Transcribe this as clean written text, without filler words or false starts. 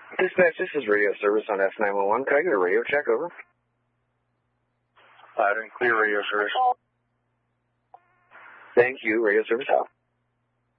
Dispatch, this is radio service on F911. Can I get a radio check, over? Loud and clear, radio service. Thank you, radio service out.